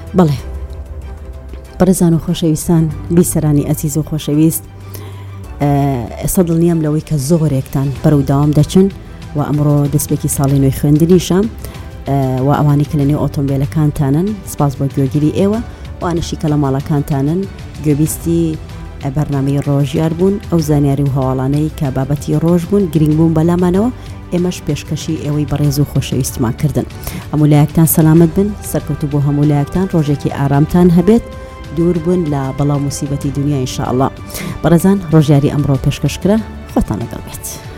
بەڵێ بەڕێزان و خۆشەویستان بیسەرانی ئەزیز و خۆشەویست ئێستا دڵنیام لەوەی کە زۆرێکتان بەرەو داوام دەچن و ئەمڕۆ دەستپێکی ساڵی نوێی خوێندنیشە و ئەوانی کە لە نێو ئۆتۆمبیلەکانتانن سپاس بۆ گوێگیری ئێوە وانشی کە لە ماڵەکانتانن گوێبیستی بەرنامەی ڕۆژیار بوون ئەو زانیاری و هەواڵانەی کە بابەتی ڕۆژ بوون گرنگ بوون بەلامانەوە ئێمەش پێشکەشی ئێوەی بەڕێز و خۆشەویستمان کردن هەموو لایەکتان سەلامت بن سەرکەوتو بۆ هەموو لایەکتان ڕۆژێکی ئارامتان هەبێت دوور بوون لە بەڵاو موسیبەتی دنیا ئینشاءالله بەڕێزان ڕۆژیاری ئەمڕۆ پێشکەشکرا خۆتان لەگەڵ بێت